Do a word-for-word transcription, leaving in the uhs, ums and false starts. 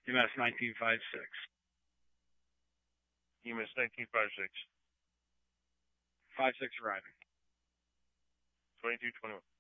U M S nineteen five six. U M S nineteen five six. Five six arriving. twenty-two twenty-one.